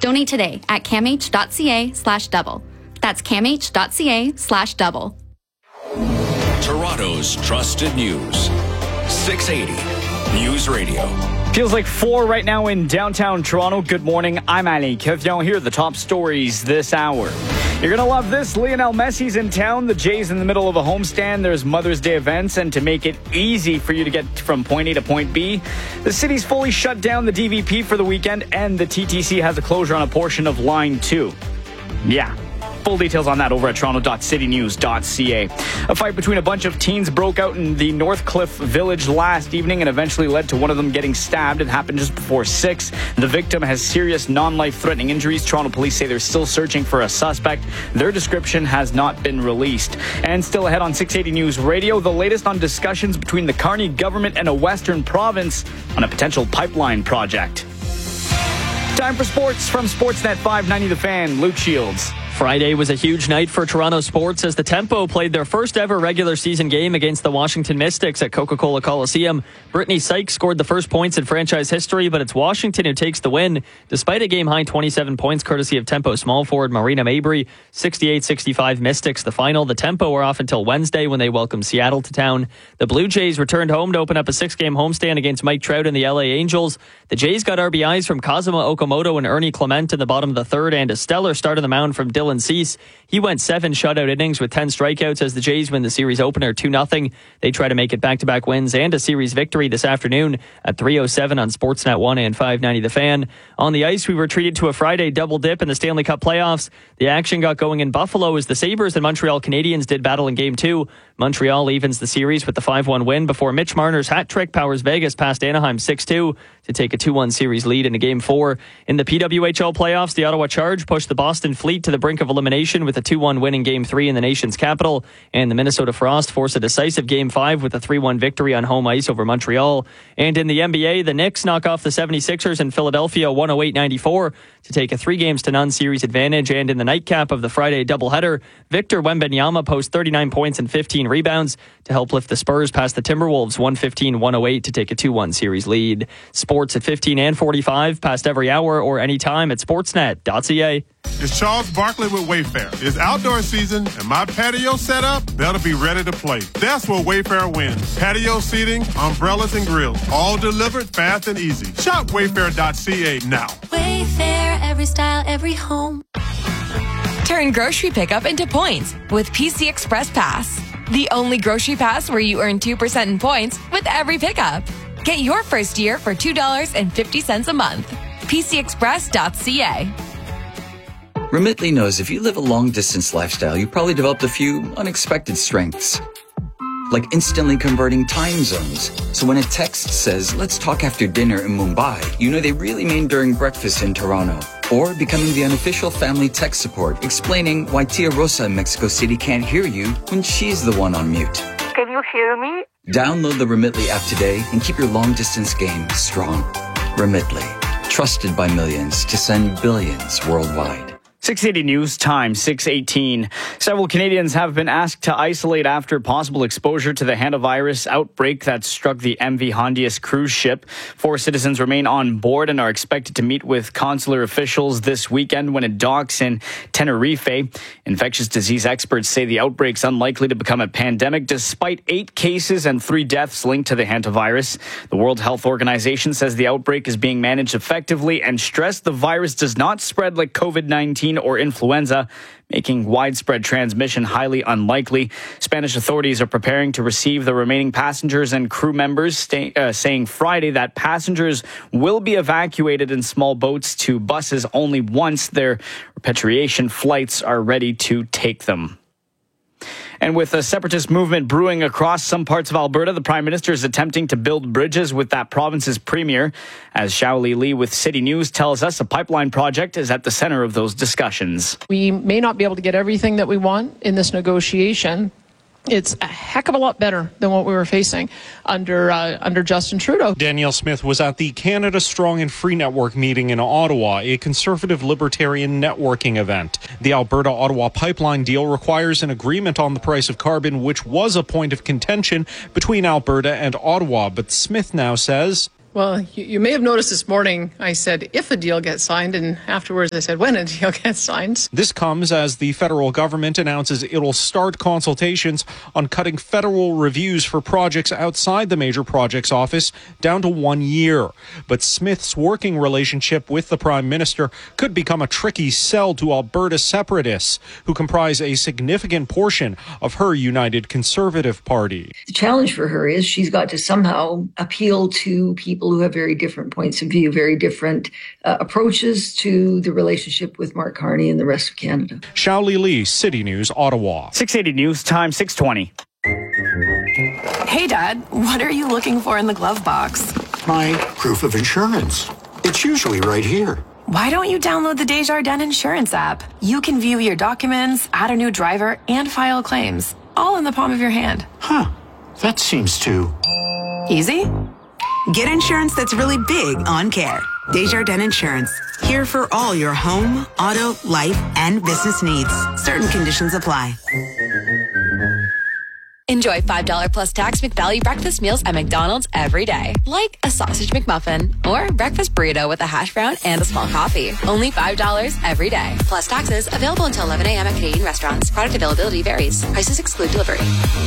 Donate today at camh.ca/double. That's camh.ca/double. Toronto's trusted news. 680 News Radio. Feels like 4 right now in downtown Toronto. Good morning. I'm Ali Kevion. Here are the top stories this hour. You're going to love this. Lionel Messi's in town. The Jays in the middle of a homestand. There's Mother's Day events. And to make it easy for you to get from point A to point B, the city's fully shut down the DVP for the weekend. And the TTC has a closure on a portion of Line 2. Yeah. Full details on that over at toronto.citynews.ca. A fight between a bunch of teens broke out in the Northcliffe Village last evening and eventually led to one of them getting stabbed. It happened just before 6. The victim has serious non-life-threatening injuries. Toronto police say they're still searching for a suspect. Their description has not been released. And still ahead on 680 News Radio, the latest on discussions between the Carney government and a western province on a potential pipeline project. Time for sports from Sportsnet 590 The Fan. Luke Shields. Friday was a huge night for Toronto sports as the Tempo played their first ever regular season game against the Washington Mystics at Coca-Cola Coliseum. Brittany Sykes scored the first points in franchise history, but it's Washington who takes the win. Despite a game-high 27 points courtesy of Tempo small forward Marina Mabry, 68-65 Mystics the final. The Tempo are off until Wednesday when they welcome Seattle to town. The Blue Jays returned home to open up a 6-game homestand against Mike Trout and the LA Angels. The Jays got RBIs from Kazuma Okamoto and Ernie Clement in the bottom of the third, and a stellar start on the mound from Dylan Cease. He went 7 shutout innings with 10 strikeouts as the Jays win the series opener 2-0. They try to make it back-to-back wins and a series victory this afternoon at 3:07 on Sportsnet 1 and 590 The Fan. On the ice, we were treated to a Friday double dip in the Stanley Cup playoffs. The action got going in Buffalo as the Sabres and Montreal Canadiens did battle in Game 2. Montreal evens the series with the 5-1 win before Mitch Marner's hat trick powers Vegas past Anaheim 6-2 to take a 2-1 series lead into Game 4. In the PWHL playoffs, the Ottawa Charge pushed the Boston Fleet to the brink of elimination with a 2-1 win in Game 3 in the nation's capital, and the Minnesota Frost forced a decisive Game 5 with a 3-1 victory on home ice over Montreal. And in the NBA, the Knicks knock off the 76ers in Philadelphia 108-94 to take a 3-0 series advantage. And in the nightcap of the Friday doubleheader, Victor Wembanyama posts 39 points and 15 rebounds to help lift the Spurs past the Timberwolves 115-108 to take a 2-1 series lead. Sports at 15 and 45, past every hour or anytime at sportsnet.ca. It's Charles Barkley with Wayfair. It's outdoor season, and my patio setup, that'll be ready to play. That's where Wayfair wins. Patio seating, umbrellas, and grills, all delivered fast and easy. Shop wayfair.ca now. Wayfair, every style, every home. Turn grocery pickup into points with PC Express Pass. The only grocery pass where you earn 2% in points with every pickup. Get your first year for $2.50 a month. PCExpress.ca. Remitly knows if you live a long-distance lifestyle, you probably developed a few unexpected strengths. Like instantly converting time zones. So when a text says, let's talk after dinner in Mumbai, you know they really mean during breakfast in Toronto. Or becoming the unofficial family tech support, explaining why Tia Rosa in Mexico City can't hear you when she's the one on mute. Can you hear me? Download the Remitly app today and keep your long-distance game strong. Remitly, trusted by millions to send billions worldwide. 680 News Time, 6:18. Several Canadians have been asked to isolate after possible exposure to the hantavirus outbreak that struck the MV Hondias cruise ship. 4 citizens remain on board and are expected to meet with consular officials this weekend when it docks in Tenerife. Infectious disease experts say the outbreak's unlikely to become a pandemic despite 8 cases and 3 deaths linked to the hantavirus. The World Health Organization says the outbreak is being managed effectively and stressed the virus does not spread like COVID-19 or influenza, making widespread transmission highly unlikely. Spanish authorities are preparing to receive the remaining passengers and crew members, saying Friday that passengers will be evacuated in small boats to buses only once their repatriation flights are ready to take them. And with a separatist movement brewing across some parts of Alberta, the Prime Minister is attempting to build bridges with that province's premier. As Xiaoli Li with City News tells us, a pipeline project is at the center of those discussions. We may not be able to get everything that we want in this negotiation. It's a heck of a lot better than what we were facing under Justin Trudeau. Danielle Smith was at the Canada Strong and Free Network meeting in Ottawa, a conservative libertarian networking event. The Alberta-Ottawa pipeline deal requires an agreement on the price of carbon, which was a point of contention between Alberta and Ottawa. But Smith now says Well, you may have noticed this morning I said if a deal gets signed, and afterwards I said when a deal gets signed. This comes as the federal government announces it'll start consultations on cutting federal reviews for projects outside the major projects office down to 1 year. But Smith's working relationship with the Prime Minister could become a tricky sell to Alberta separatists, who comprise a significant portion of her United Conservative Party. The challenge for her is she's got to somehow appeal to people who have very different points of view, very different approaches to the relationship with Mark Carney and the rest of Canada. Shaoli Lee, City News, Ottawa. 680 News Time, 6:20. Hey, Dad, what are you looking for in the glove box? My proof of insurance. It's usually right here. Why don't you download the Desjardins Insurance app? You can view your documents, add a new driver, and file claims, all in the palm of your hand. Huh. That seems too easy. Get insurance that's really big on care. Desjardins Insurance. Here for all your home, auto, life, and business needs. Certain conditions apply. Enjoy $5 plus tax McValue breakfast meals at McDonald's every day. Like a sausage McMuffin or breakfast burrito with a hash brown and a small coffee. Only $5 every day. Plus taxes. Available until 11 a.m. at Canadian restaurants. Product availability varies. Prices exclude delivery.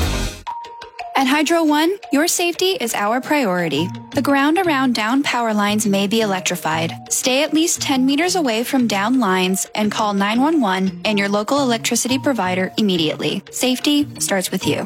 At Hydro One, your safety is our priority. The ground around down power lines may be electrified. Stay at least 10 meters away from down lines and call 911 and your local electricity provider immediately. Safety starts with you.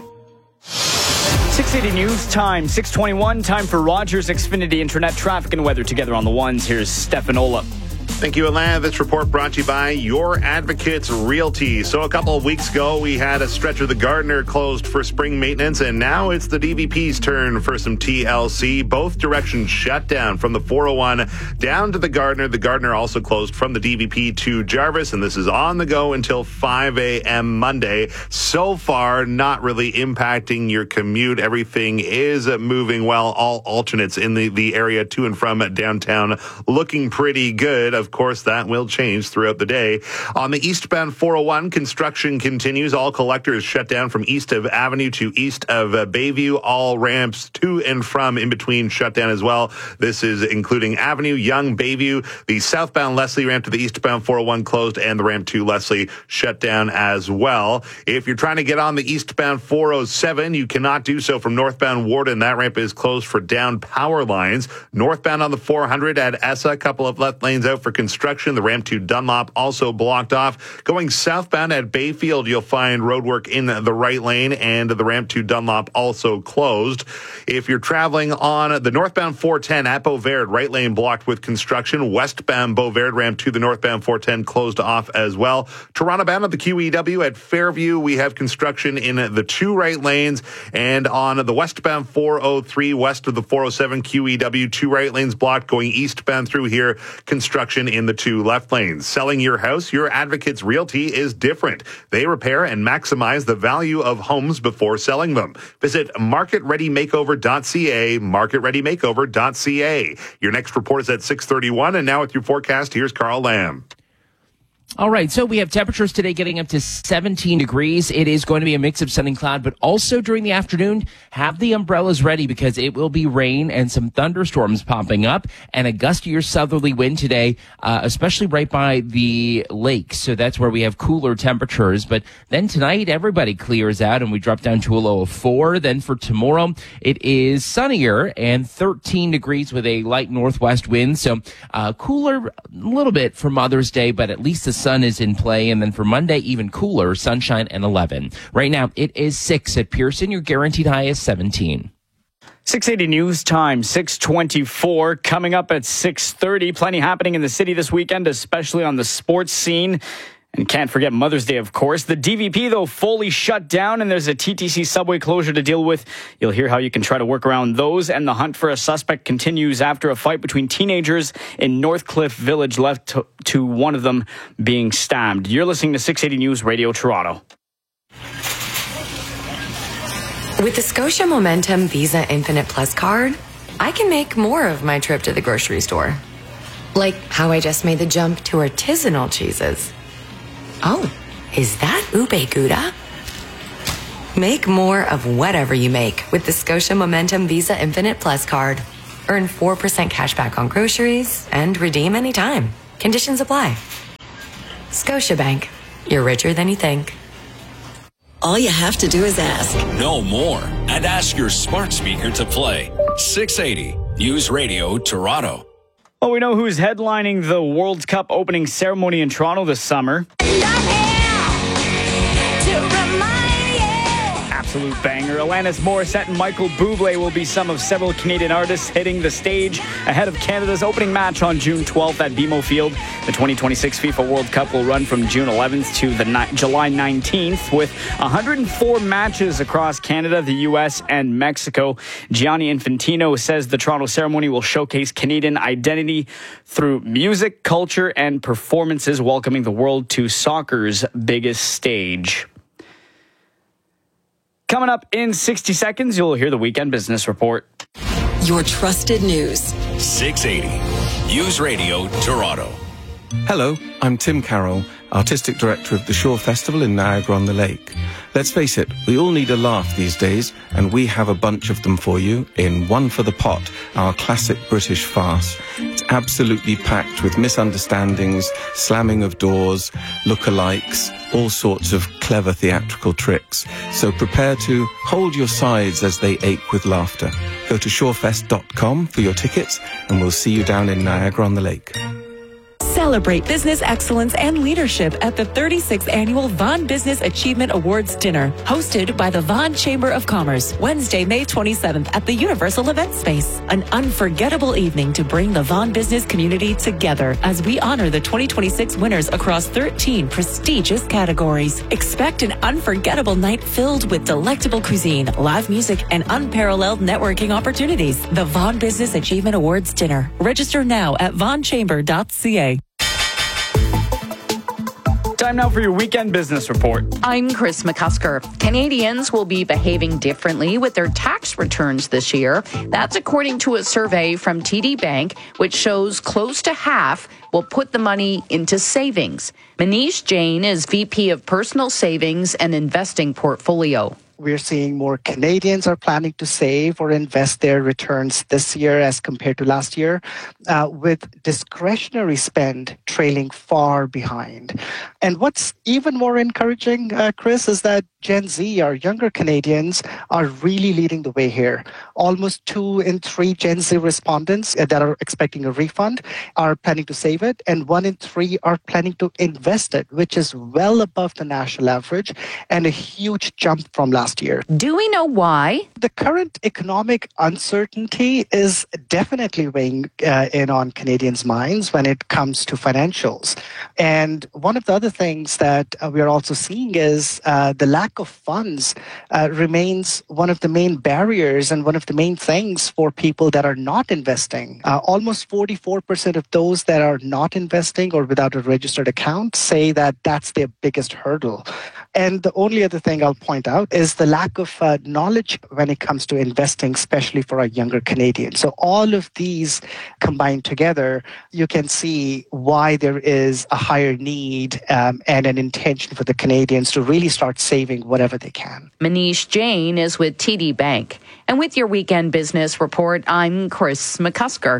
680 News Time, 6:21. Time for Rogers Xfinity Internet traffic and weather together on the ones. Here's Stefan Ola. Thank you, Alain. This report brought to you by Your Advocates Realty. So a couple of weeks ago, we had a stretch of the Gardiner closed for spring maintenance, and now it's the DVP's turn for some TLC. Both directions shut down from the 401 down to the Gardiner. The Gardiner also closed from the DVP to Jarvis, and this is on the go until 5 a.m. Monday. So far, not really impacting your commute. Everything is moving well. All alternates in the area to and from downtown looking pretty good. Of course, that will change throughout the day. On the eastbound 401, construction continues. All collectors shut down from east of Avenue to east of Bayview. All ramps to and from in between shut down as well. This is including Avenue, Yonge, Bayview. The southbound Leslie ramp to the eastbound 401 closed, and the ramp to Leslie shut down as well. If you're trying to get on the eastbound 407, you cannot do so from northbound Warden. That ramp is closed for down power lines. Northbound on the 400 at Essa, a couple of left lanes out for construction. The ramp to Dunlop also blocked off. Going southbound at Bayfield, you'll find roadwork in the right lane, and the ramp to Dunlop also closed. If you're traveling on the northbound 410 at Beauvert, right lane blocked with construction. Westbound Beauvert ramp to the northbound 410 closed off as well. Toronto bound at the QEW at Fairview, we have construction in the two right lanes, and on the westbound 403 west of the 407 QEW, two right lanes blocked. Going eastbound through here, construction in the two left lanes. Selling your house, Your Advocates Realty is different. They repair and maximize the value of homes before selling them. Visit marketreadymakeover.ca, marketreadymakeover.ca. Your next report is at 6:31, and now with your forecast, here's Carl Lamb. All right, so we have temperatures today getting up to 17 degrees. It is going to be a mix of sun and cloud, but also during the afternoon, have the umbrellas ready because it will be rain and some thunderstorms popping up and a gustier southerly wind today, especially right by the lake. So that's where we have cooler temperatures. But then tonight, everybody clears out and we drop down to a low of 4. Then for tomorrow, it is sunnier and 13 degrees with a light northwest wind. So cooler a little bit for Mother's Day, but at least the sun is in play. And then for Monday, even cooler, sunshine and 11. Right now, it is 6 at Pearson. Your guaranteed high is 17. 680 News Time, 6:24. Coming up at 6:30. Plenty happening in the city this weekend, especially on the sports scene. And can't forget Mother's Day, of course. The DVP, though, fully shut down, and there's a TTC subway closure to deal with. You'll hear how you can try to work around those. And the hunt for a suspect continues after a fight between teenagers in Northcliffe Village led to one of them being stabbed. You're listening to 680 News Radio Toronto. With the Scotia Momentum Visa Infinite Plus card, I can make more of my trip to the grocery store. Like how I just made the jump to artisanal cheeses. Oh, is that ube gouda? Make more of whatever you make with the Scotia Momentum Visa Infinite Plus card. Earn 4% cash back on groceries and redeem anytime. Conditions apply. Scotiabank. You're richer than you think. All you have to do is ask. No more. And ask your smart speaker to play 680 News Radio Toronto. Well, we know who's headlining the World Cup opening ceremony in Toronto this summer. Absolute banger. Alanis Morissette and Michael Bublé will be some of several Canadian artists hitting the stage ahead of Canada's opening match on June 12th at BMO Field. The 2026 FIFA World Cup will run from June 11th to July 19th with 104 matches across Canada, the U.S., and Mexico. Gianni Infantino says the Toronto ceremony will showcase Canadian identity through music, culture, and performances, welcoming the world to soccer's biggest stage. Coming up in 60 seconds, you'll hear the Weekend Business Report. Your trusted news. 680 News Radio Toronto. Hello, I'm Tim Carroll, Artistic Director of the Shore Festival in Niagara-on-the-Lake. Let's face it, we all need a laugh these days, and we have a bunch of them for you in One for the Pot, our classic British farce. It's absolutely packed with misunderstandings, slamming of doors, lookalikes, all sorts of clever theatrical tricks. So prepare to hold your sides as they ache with laughter. Go to shorefest.com for your tickets, and we'll see you down in Niagara-on-the-Lake. Celebrate business excellence and leadership at the 36th Annual Vaughan Business Achievement Awards Dinner, hosted by the Vaughan Chamber of Commerce, Wednesday, May 27th at the Universal Event Space. An unforgettable evening to bring the Vaughan business community together as we honor the 2026 winners across 13 prestigious categories. Expect an unforgettable night filled with delectable cuisine, live music, and unparalleled networking opportunities. The Vaughan Business Achievement Awards Dinner. Register now at vaughnchamber.ca. Time now for your Weekend Business Report. I'm Chris McCusker. Canadians will be behaving differently with their tax returns this year. That's according to a survey from TD Bank, which shows close to half will put the money into savings. Manish Jain is VP of Personal Savings and Investing Portfolio. We're seeing more Canadians are planning to save or invest their returns this year as compared to last year, with discretionary spend trailing far behind. And what's even more encouraging, Chris, is that Gen Z, our younger Canadians, are really leading the way here. Almost 2 in 3 Gen Z respondents that are expecting a refund are planning to save it, and 1 in 3 are planning to invest it, which is well above the national average and a huge jump from last year. Do we know why? The current economic uncertainty is definitely weighing in on Canadians' minds when it comes to financials. And one of the other things that we are also seeing is the lack of funds remains one of the main barriers and one of the main things for people that are not investing. Almost 44% of those that are not investing or without a registered account say that that's their biggest hurdle. And the only other thing I'll point out is the lack of knowledge when it comes to investing, especially for our younger Canadians. So all of these combined together, you can see why there is a higher need and an intention for the Canadians to really start saving whatever they can. Manish Jain is with TD Bank. And with your Weekend Business Report, I'm Chris McCusker.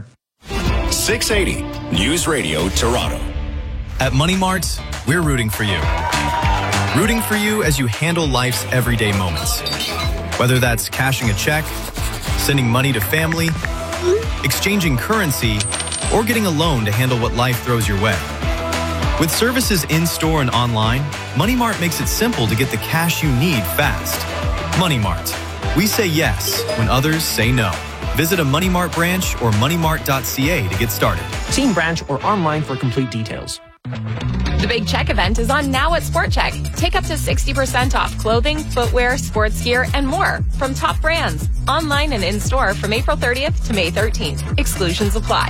680 News Radio Toronto. At Money Mart, we're rooting for you. Rooting for you as you handle life's everyday moments. Whether that's cashing a check, sending money to family, exchanging currency, or getting a loan to handle what life throws your way. With services in-store and online, Money Mart makes it simple to get the cash you need fast. Money Mart. We say yes when others say no. Visit a Money Mart branch or moneymart.ca to get started. See in branch or online for complete details. The Big Check event is on now at Sport Check. Take up to 60% off clothing, footwear, sports gear, and more from top brands. Online and in-store from April 30th to May 13th. Exclusions apply.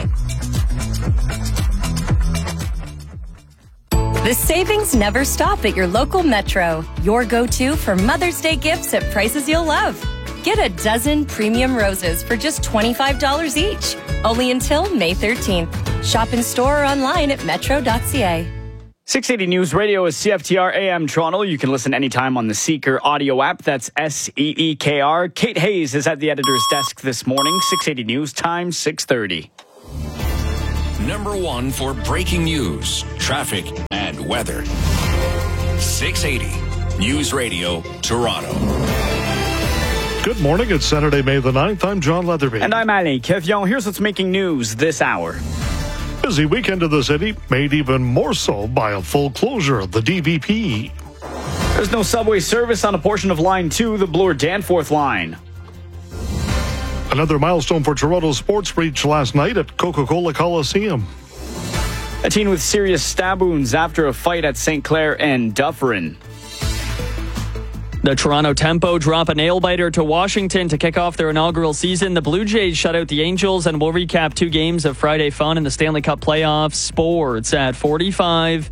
The savings never stop at your local Metro. Your go-to for Mother's Day gifts at prices you'll love. Get a dozen premium roses for just $25 each. Only until May 13th. Shop in store or online at metro.ca. 680 News Radio is CFTR AM Toronto. You can listen anytime on the Seeker audio app. That's SEEKR. Kate Hayes is at the editor's desk this morning. 680 News Time, 6:30. Number one for breaking news, traffic, and weather. 680 News Radio, Toronto. Good morning. It's Saturday, May the 9th. I'm John Leatherby. And I'm Ali Kevion. Here's what's making news this hour. Busy weekend of the city, made even more so by a full closure of the DVP. There's no subway service on a portion of Line 2, the Bloor-Danforth line. Another milestone for Toronto sports reached last night at Coca-Cola Coliseum. A teen with serious stab wounds after a fight at St. Clair and Dufferin. The Toronto Tempo drop a nail-biter to Washington to kick off their inaugural season. The Blue Jays shut out the Angels, and we'll recap 2 games of Friday fun in the Stanley Cup playoffs. Sports at 45.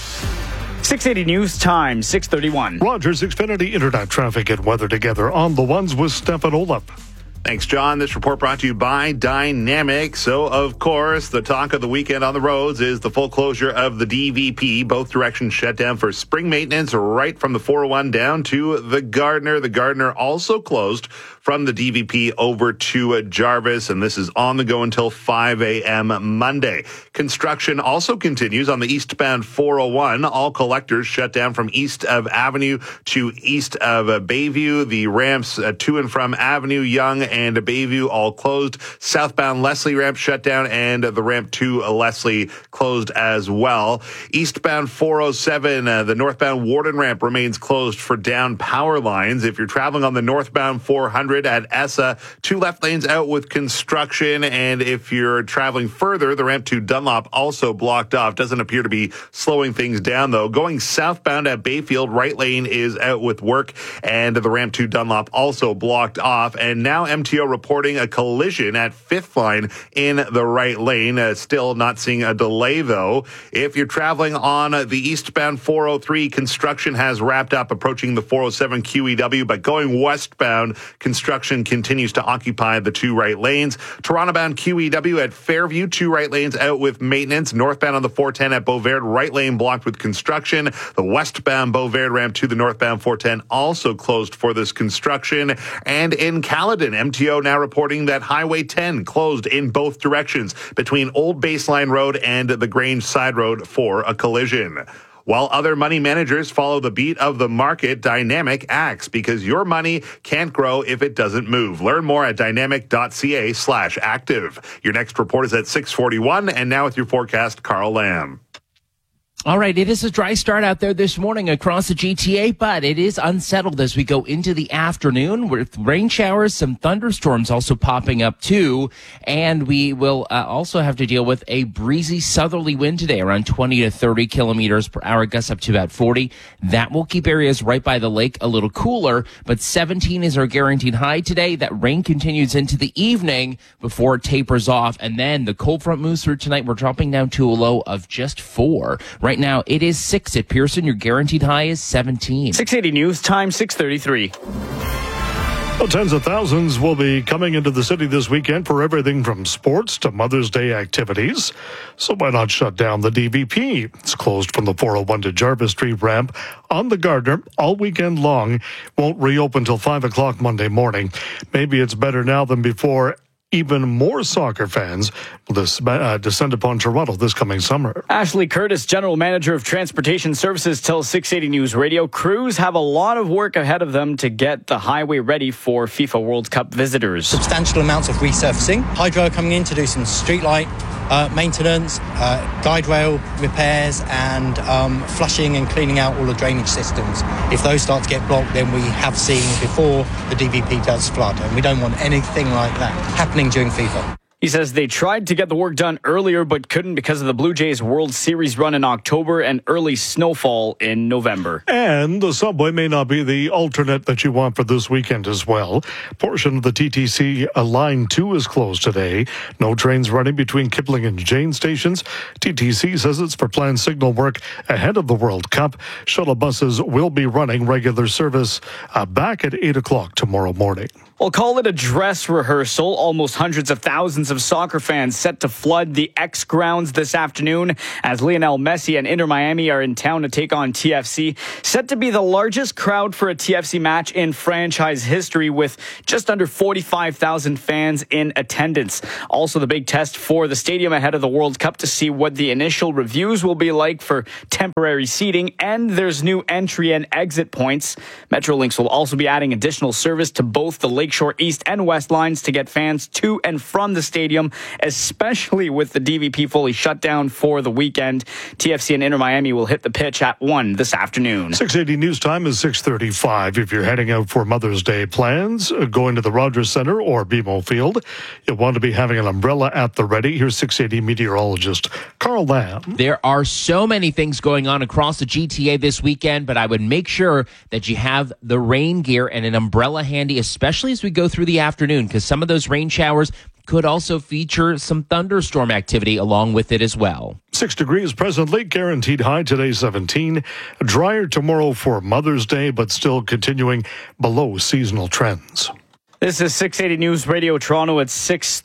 680 News Time, 6:31. Rogers Xfinity Internet traffic and weather together on the ones with Stefan Olaf. Thanks, John. This report brought to you by Dynamic. So, of course, the talk of the weekend on the roads is the full closure of the DVP. Both directions shut down for spring maintenance right from the 401 down to the Gardiner. The Gardiner also closed from the DVP over to Jarvis, and this is on the go until 5 a.m. Monday. Construction also continues on the eastbound 401. All collectors shut down from east of Avenue to east of Bayview. The ramps to and from Avenue, Yonge, and Bayview all closed. Southbound Leslie ramp shut down, and the ramp to Leslie closed as well. Eastbound 407, the northbound Warden ramp remains closed for down power lines. If you're traveling on the northbound 400 at ESSA, 2 left lanes out with construction, and if you're traveling further, the ramp to Dunlop also blocked off. Doesn't appear to be slowing things down, though. Going southbound at Bayfield, right lane is out with work, and the ramp to Dunlop also blocked off. And now MTO reporting a collision at 5th line in the right lane. Still not seeing a delay, though. If you're traveling on the eastbound 403, construction has wrapped up approaching the 407 QEW, but going westbound, construction continues to occupy the 2 right lanes. Toronto-bound QEW at Fairview, 2 right lanes out with maintenance. Northbound on the 410 at Beauvert, right lane blocked with construction. The westbound Beauvert ramp to the northbound 410 also closed for this construction. And in Caledon, MTO now reporting that Highway 10 closed in both directions between Old Baseline Road and the Grange Side Road for a collision. While other money managers follow the beat of the market, Dynamic acts because your money can't grow if it doesn't move. Learn more at dynamic.ca/active. Your next report is at 6:41, and now with your forecast, Carl Lamb. All right, it is a dry start out there this morning across the GTA, but it is unsettled as we go into the afternoon with rain showers, some thunderstorms also popping up too, and we will also have to deal with a breezy southerly wind today, around 20 to 30 kilometers per hour, gusts up to about 40. That will keep areas right by the lake a little cooler, but 17 is our guaranteed high today. That rain continues into the evening before it tapers off, and then the cold front moves through tonight. We're dropping down to a low of just 4. Right now, it is 6 at Pearson. Your guaranteed high is 17. 680 News Time, 6:33. Well, tens of thousands will be coming into the city this weekend for everything from sports to Mother's Day activities. So why not shut down the DVP? It's closed from the 401 to Jarvis Street ramp on the Gardiner all weekend long. Won't reopen till 5 o'clock Monday morning. Maybe it's better now than before. Even more soccer fans will descend upon Toronto this coming summer. Ashley Curtis, General Manager of Transportation Services, tells 680 News Radio crews have a lot of work ahead of them to get the highway ready for FIFA World Cup visitors. Substantial amounts of resurfacing. Hydro coming in to do some streetlight maintenance, guide rail repairs, and flushing and cleaning out all the drainage systems. If those start to get blocked, then we have seen before the DVP does flood, and we don't want anything like that happening during FIFA. He says they tried to get the work done earlier but couldn't because of the Blue Jays World Series run in October and early snowfall in November. And the subway may not be the alternate that you want for this weekend as well. Portion of the TTC Line 2 is closed today. No trains running between Kipling and Jane stations. TTC says it's for planned signal work ahead of the World Cup. Shuttle buses will be running regular service back at 8 o'clock tomorrow morning. We'll call it a dress rehearsal. Almost hundreds of thousands of soccer fans set to flood the X grounds this afternoon as Lionel Messi and Inter Miami are in town to take on TFC. Set to be the largest crowd for a TFC match in franchise history with just under 45,000 fans in attendance. Also the big test for the stadium ahead of the World Cup to see what the initial reviews will be like for temporary seating. And there's new entry and exit points. Metrolinx will also be adding additional service to both the Lakeshore East and West lines to get fans to and from the stadium, especially with the DVP fully shut down for the weekend. TFC and Inter Miami will hit the pitch at 1 this afternoon. 680 news time is 6:35. If you're heading out for Mother's Day plans, going to the Rogers Centre or BMO Field, you'll want to be having an umbrella at the ready. Here's 680 meteorologist Carl Lamb. There are so many things going on across the GTA this weekend, but I would make sure that you have the rain gear and an umbrella handy, especially as we go through the afternoon, because some of those rain showers could also feature some thunderstorm activity along with it as well. 6 degrees presently, guaranteed high today 17. Drier tomorrow for Mother's Day, but still continuing below seasonal trends. This is 680 News Radio Toronto at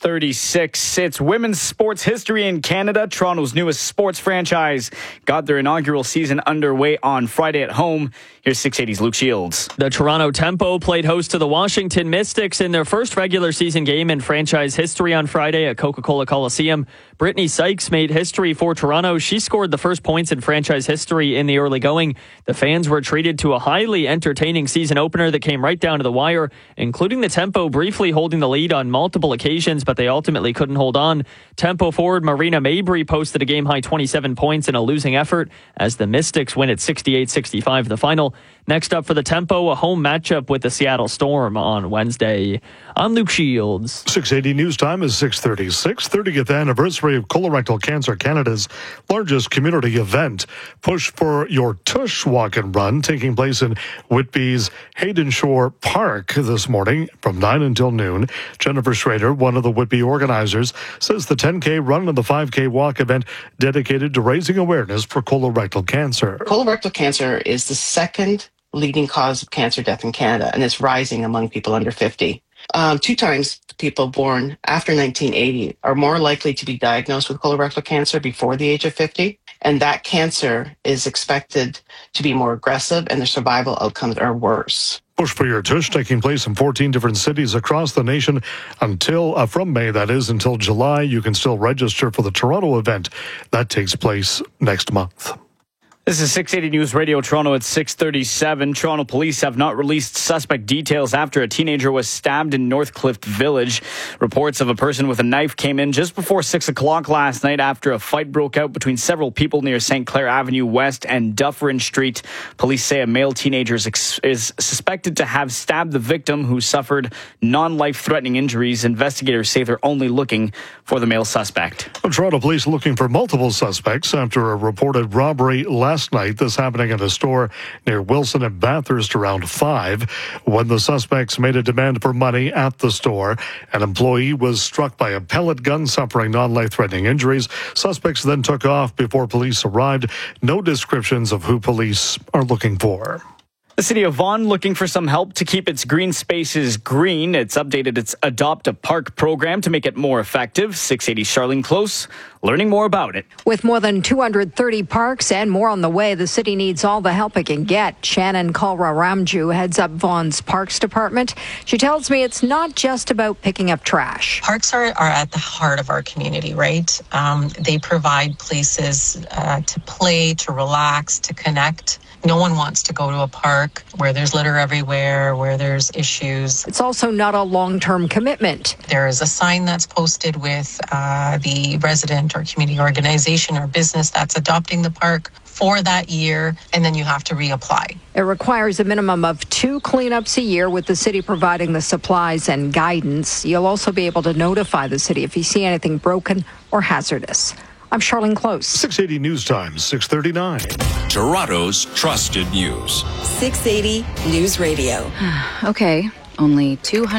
6:36. It's women's sports history in Canada. Toronto's newest sports franchise got their inaugural season underway on Friday at home. Here's 680's Luke Shields. The Toronto Tempo played host to the Washington Mystics in their first regular season game in franchise history on Friday at Coca-Cola Coliseum. Brittany Sykes made history for Toronto. She scored the first points in franchise history in the early going. The fans were treated to a highly entertaining season opener that came right down to the wire, including the Tempo briefly holding the lead on multiple occasions, but they ultimately couldn't hold on. Tempo forward Marina Mabry posted a game-high 27 points in a losing effort as the Mystics win at 68-65 the final. Next up for the Tempo, a home matchup with the Seattle Storm on Wednesday. I'm Luke Shields. 680 news time is 6:36. 30th anniversary of Colorectal Cancer Canada's largest community event. Push for Your Tush Walk and Run taking place in Whitby's Hayden Shore Park this morning from 9 until noon. Jennifer Schrader, one of the Whitby organizers, says the 10K run and the 5K walk event dedicated to raising awareness for colorectal cancer. Colorectal cancer is the second leading cause of cancer death in Canada, and it's rising among people under 50. 2 times people born after 1980 are more likely to be diagnosed with colorectal cancer before the age of 50, and that cancer is expected to be more aggressive and the survival outcomes are worse. Push for Your Tush taking place in 14 different cities across the nation until from May, that is, until July. You can still register for the Toronto event. That takes place next month. This is 680 News Radio Toronto at 6:37. Toronto police have not released suspect details after a teenager was stabbed in Northcliffe Village. Reports of a person with a knife came in just before 6 o'clock last night after a fight broke out between several people near St. Clair Avenue West and Dufferin Street. Police say a male teenager is suspected to have stabbed the victim, who suffered non-life-threatening injuries. Investigators say they're only looking for the male suspect. Toronto police looking for multiple suspects after a reported robbery last night. This happening at a store near Wilson and Bathurst around 5 when the suspects made a demand for money at the store. An employee was struck by a pellet gun, suffering non-life-threatening injuries. Suspects then took off before police arrived. No descriptions of who police are looking for. The City of Vaughan looking for some help to keep its green spaces green. It's updated its Adopt a Park program to make it more effective. 680 Charlene Close, learning more about it. With more than 230 parks and more on the way, the city needs all the help it can get. Shannon Kalra Ramju heads up Vaughan's Parks Department. She tells me it's not just about picking up trash. Parks are at the heart of our community, right? They provide places to play, to relax, to connect. No one wants to go to a park where there's litter everywhere, where there's issues. It's also not a long-term commitment. There is a sign that's posted with the resident or community organization or business that's adopting the park for that year, and then you have to reapply. It requires a minimum of 2 cleanups a year, with the city providing the supplies and guidance. You'll also be able to notify the city if you see anything broken or hazardous. I'm Charlene Close. 680 News Time, 6:39. Toronto's trusted news. 680 News Radio. Okay, only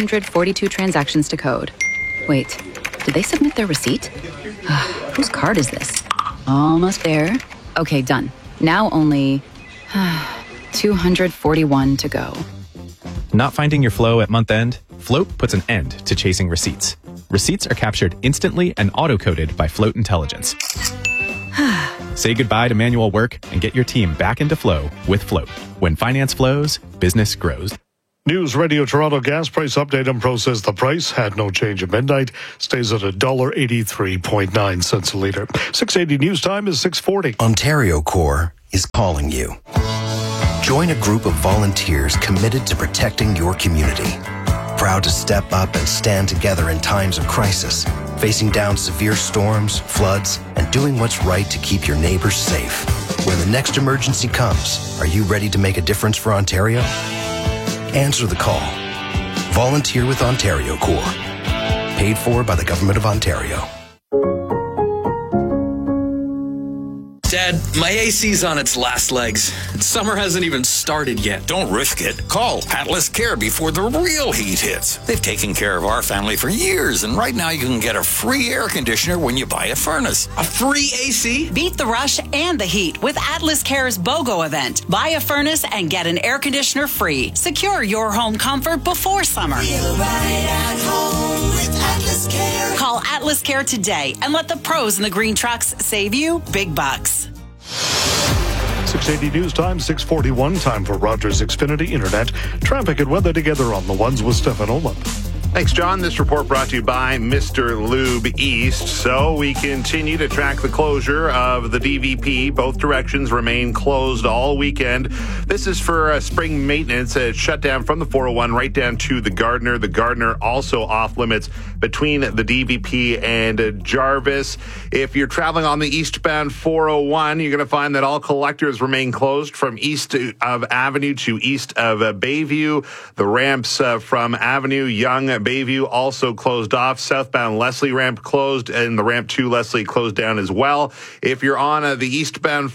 242 transactions to code. Wait, did they submit their receipt? Whose card is this? Almost there. Okay, done. Now only 241 to go. Not finding your flow at month end? Float puts an end to chasing receipts. Receipts are captured instantly and auto-coded by Float Intelligence. Say goodbye to manual work and get your team back into flow with Float. When finance flows, business grows. News Radio Toronto gas price update and process. The price had no change at midnight. Stays at $1.83.9 cents a litre. 680 news time is 6:40. Ontario Corps is calling you. Join a group of volunteers committed to protecting your community. Proud to step up and stand together in times of crisis, facing down severe storms, floods, and doing what's right to keep your neighbors safe. When the next emergency comes, are you ready to make a difference for Ontario? Answer the call. Volunteer with Ontario Corps. Paid for by the Government of Ontario. Dad, my AC's on its last legs. Summer hasn't even started yet. Don't risk it. Call Atlas Care before the real heat hits. They've taken care of our family for years, and right now you can get a free air conditioner when you buy a furnace. A free AC? Beat the rush and the heat with Atlas Care's BOGO event. Buy a furnace and get an air conditioner free. Secure your home comfort before summer. Feel right at home with Atlas Care. Call Atlas Care today and let the pros in the green trucks save you big bucks. 680 news time, 6:41. Time for Rogers Xfinity Internet. Traffic and weather together on the ones with Stefan Olaf. Thanks, John. This report brought to you by Mr. Lube East. So we continue to track the closure of the DVP. Both directions remain closed all weekend. This is for spring maintenance. It's shut down from the 401 right down to the Gardiner. The Gardiner also off limits between the DVP and Jarvis. If you're traveling on the eastbound 401, you're going to find that all collectors remain closed from east of Avenue to east of Bayview. The ramps from Avenue, Yonge, Bayview also closed off. Southbound Leslie ramp closed, and the ramp to Leslie closed down as well. If you're on the eastbound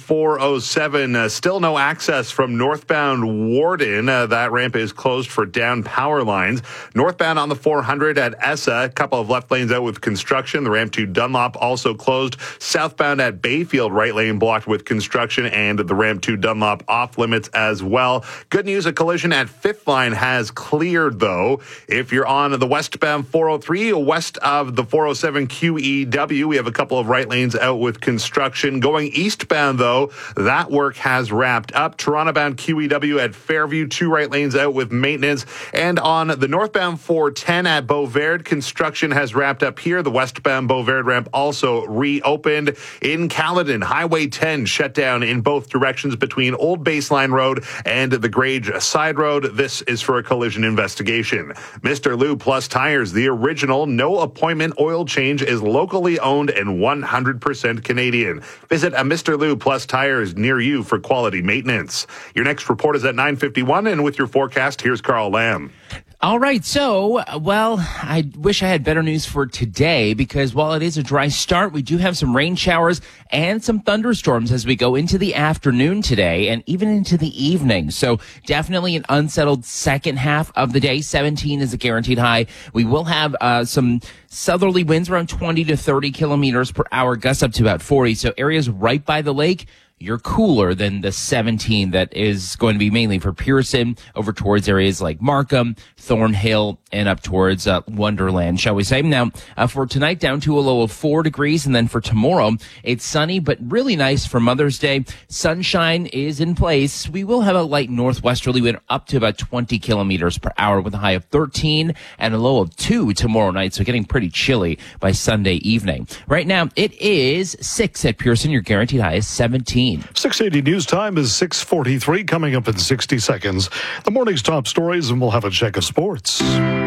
407, still no access from northbound Warden. That ramp is closed for down power lines. Northbound on the 400 at Essa, a couple of left lanes out with construction. The ramp to Dunlop also closed. Southbound at Bayfield, right lane blocked with construction, and the ramp to Dunlop off limits as well. Good news, a collision at Fifth Line has cleared, though. If you're on the westbound 403, west of the 407 QEW, we have a couple of right lanes out with construction. Going eastbound, though, that work has wrapped up. Toronto-bound QEW at Fairview, 2 right lanes out with maintenance. And on the northbound 410 at Beauverde, construction has wrapped up here. The westbound Beauverde ramp also reopened. In Caledon, Highway 10 shut down in both directions between Old Baseline Road and the Grage Side Road. This is for a collision investigation. Mr. Lube Plus Tires, the original no appointment oil change, is locally owned and 100% Canadian. Visit a Mr. Lube Plus Tires near you for quality maintenance. Your next report is at 9:51, and with your forecast, here's Carl Lamb. All right. So, well, I wish I had better news for today, because while it is a dry start, we do have some rain showers and some thunderstorms as we go into the afternoon today and even into the evening. So definitely an unsettled second half of the day. 17 is a guaranteed high. We will have some southerly winds around 20 to 30 kilometers per hour, gusts up to about 40. So areas right by the lake, you're cooler than the 17 that is going to be mainly for Pearson over towards areas like Markham, Thornhill, and up towards Wonderland, shall we say. Now, for tonight, down to a low of 4 degrees, and then for tomorrow, it's sunny, but really nice for Mother's Day. Sunshine is in place. We will have a light northwesterly wind up to about 20 kilometers per hour with a high of 13 and a low of 2 tomorrow night, so getting pretty chilly by Sunday evening. Right now, it is 6 at Pearson. Your guaranteed high is 17. 680 news time is 6:43, coming up in 60 seconds. The morning's top stories, and we'll have a check of sports.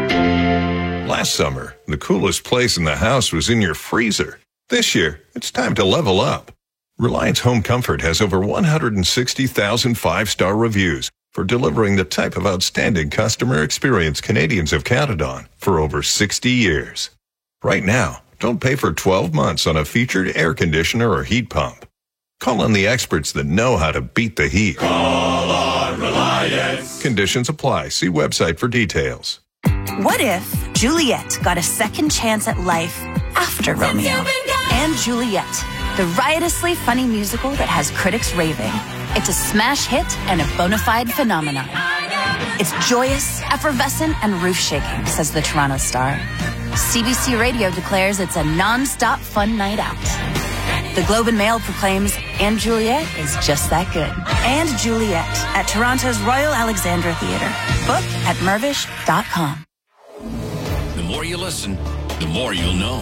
Last summer, the coolest place in the house was in your freezer. This year, it's time to level up. Reliance Home Comfort has over 160,000 5-star reviews for delivering the type of outstanding customer experience Canadians have counted on for over 60 years. Right now, don't pay for 12 months on a featured air conditioner or heat pump. Call on the experts that know how to beat the heat. Call on Reliance. Conditions apply. See website for details. What if Juliet got a second chance at life after Romeo? And Juliet, the riotously funny musical that has critics raving. It's a smash hit and a bona fide phenomenon. It's joyous, effervescent, and roof-shaking, says the Toronto Star. CBC Radio declares it's a non-stop fun night out. The Globe and Mail proclaims And Juliet is just that good. And Juliet at Toronto's Royal Alexandra Theatre. Book at mervish.com. The more you listen, the more you'll know.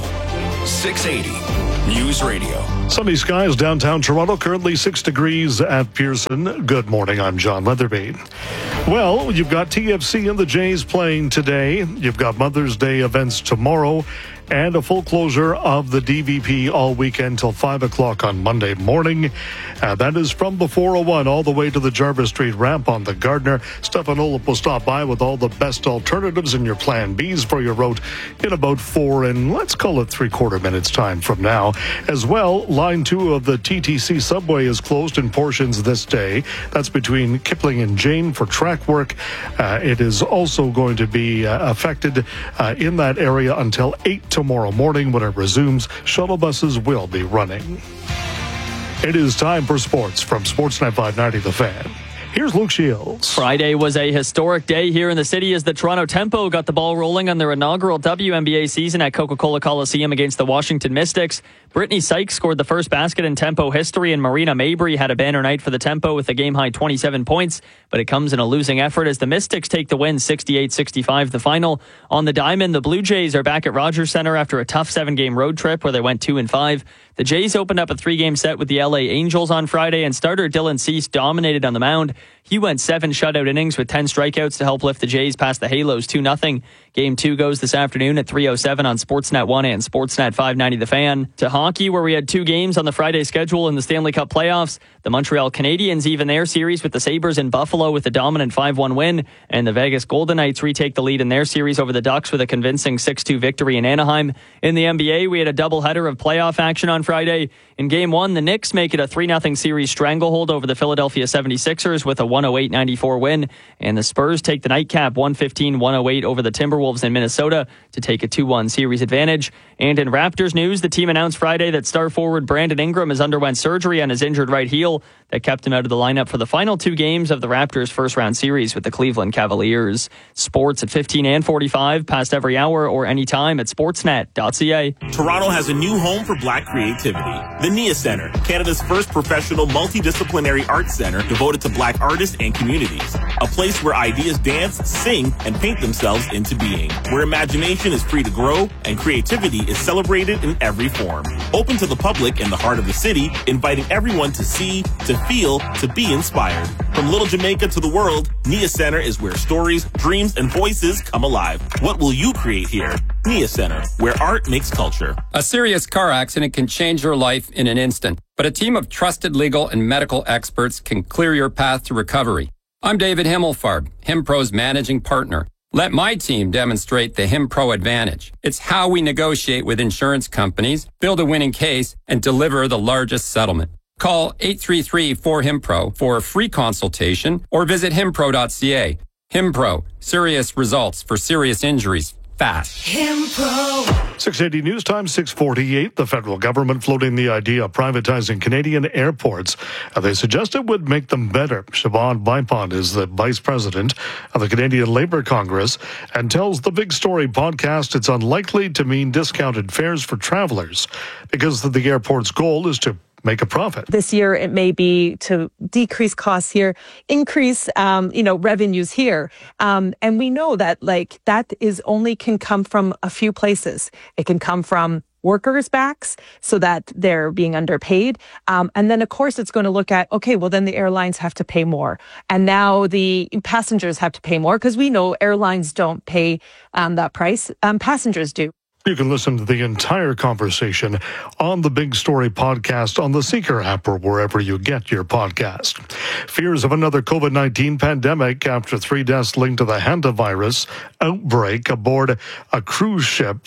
680 News Radio. Sunny skies downtown Toronto, currently 6 degrees at Pearson. Good morning, I'm John Leatherby. Well, you've got TFC and the Jays playing today. You've got Mother's Day events tomorrow and a full closure of the DVP all weekend till 5 o'clock on Monday morning. That is from the 401 all the way to the Jarvis Street ramp on the Gardner. Stefan Olip will stop by with all the best alternatives and your plan Bs for your route in about 4 and let's call it 3/4 minutes time from now. As well, line 2 of the TTC subway is closed in portions this day. That's between Kipling and Jane for track work. It is also going to be affected in that area until 8 tomorrow morning when it resumes. Shuttle buses will be running. It is time for sports from Sportsnet 590 The Fan. Here's Luke Shields. Friday was a historic day here in the city as the Toronto Tempo got the ball rolling on their inaugural WNBA season at Coca-Cola Coliseum against the Washington Mystics. Brittany Sykes scored the first basket in Tempo history, and Marina Mabry had a banner night for the Tempo with a game-high 27 points, but it comes in a losing effort as the Mystics take the win 68-65 the final. On the diamond, the Blue Jays are back at Rogers Centre after a tough 7-game road trip where they went 2-5. The Jays opened up a 3-game set with the LA Angels on Friday, and starter Dylan Cease dominated on the mound. He went 7 shutout innings with 10 strikeouts to help lift the Jays past the Halos 2-0. Game 2 goes this afternoon at 3:07 on Sportsnet 1 and Sportsnet 590 The Fan. To hockey, where we had 2 games on the Friday schedule in the Stanley Cup playoffs. The Montreal Canadiens even their series with the Sabres in Buffalo with a dominant 5-1 win, and the Vegas Golden Knights retake the lead in their series over the Ducks with a convincing 6-2 victory in Anaheim. In the NBA, we had a doubleheader of playoff action on Friday. In Game 1, the Knicks make it a 3-0 series stranglehold over the Philadelphia 76ers with a 108-94 win, and the Spurs take the nightcap 115-108 over the Timberwolves in Minnesota to take a 2-1 series advantage. And in Raptors news, the team announced Friday that star forward Brandon Ingram has underwent surgery on his injured right heel that kept him out of the lineup for the final 2 games of the Raptors' first-round series with the Cleveland Cavaliers. Sports at 15 and 45, past every hour or anytime at sportsnet.ca. Toronto has a new home for Black creativity. The NIA Centre, Canada's first professional multidisciplinary arts centre devoted to Black artists and communities. A place where ideas dance, sing, and paint themselves into being. Where imagination is free to grow and creativity is celebrated in every form. Open to the public in the heart of the city, inviting everyone to see, to feel, to be inspired. From Little Jamaica to the world, NIA Centre is where stories, dreams, and voices come alive. What will you create here? NIA Centre, where art makes culture. A serious car accident can change your life in an instant, but a team of trusted legal and medical experts can clear your path to recovery. I'm David Himmelfarb, HimPro's managing partner. Let my team demonstrate the HimPro advantage. It's how we negotiate with insurance companies, build a winning case, and deliver the largest settlement. Call 833-4HIMPRO for a free consultation or visit himpro.ca. HimPro, serious results for serious injuries, fast. HimPro. 680 News Time, 6:48. The federal government floating the idea of privatizing Canadian airports. They suggest it would make them better. Siobhan Bipon is the vice president of the Canadian Labour Congress and tells the Big Story podcast it's unlikely to mean discounted fares for travelers because the airport's goal is to make a profit. This year, it may be to decrease costs here, increase, revenues here. And we know that that is only can come from a few places. It can come from workers' backs so that they're being underpaid. And then, of course, it's going to look at, okay, well, then the airlines have to pay more. And now the passengers have to pay more because we know airlines don't pay that price. Passengers do. You can listen to the entire conversation on the Big Story podcast on the Seeker app or wherever you get your podcast. Fears of another COVID-19 pandemic after 3 deaths linked to the hantavirus outbreak aboard a cruise ship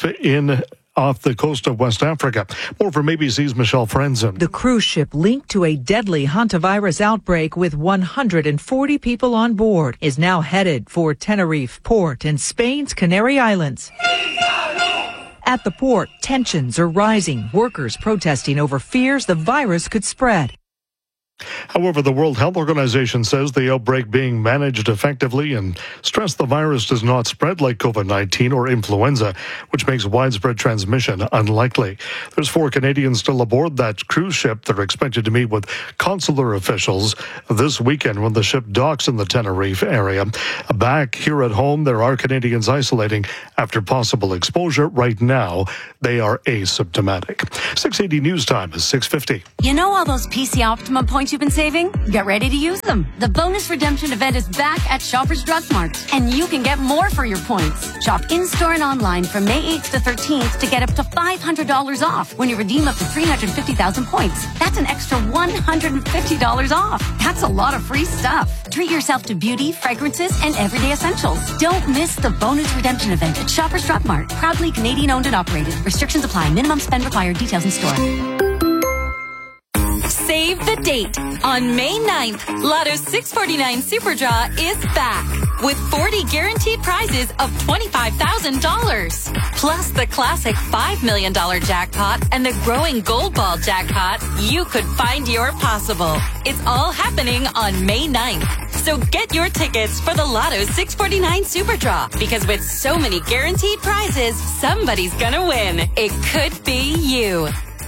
off the coast of West Africa. More from ABC's Michelle Frenzen. The cruise ship linked to a deadly hantavirus outbreak with 140 people on board is now headed for Tenerife port in Spain's Canary Islands. At the port, tensions are rising, workers protesting over fears the virus could spread. However, the World Health Organization says the outbreak being managed effectively and stressed the virus does not spread like COVID-19 or influenza, which makes widespread transmission unlikely. There's 4 Canadians still aboard that cruise ship. They're expected to meet with consular officials this weekend when the ship docks in the Tenerife area. Back here at home, there are Canadians isolating after possible exposure. Right now, they are asymptomatic. 680 News Time is 6:50. You know all those PC Optimum points you've been saving? Get ready to use them. The bonus redemption event is back at Shoppers Drug Mart, and you can get more for your points. Shop in-store and online from May 8th to 13th to get up to $500 off when you redeem up to 350,000 points. That's an extra $150 off. That's a lot of free stuff. Treat yourself to beauty, fragrances, and everyday essentials. Don't miss the bonus redemption event at Shoppers Drug Mart. Proudly Canadian owned and operated. Restrictions apply. Minimum spend required. Details in store. Save the date. On May 9th, Lotto 649 Super Draw is back with 40 guaranteed prizes of $25,000. Plus the classic $5 million jackpot and the growing gold ball jackpot. You could find your possible. It's all happening on May 9th. So get your tickets for the Lotto 649 Super Draw, because with so many guaranteed prizes, somebody's gonna win. It could be you.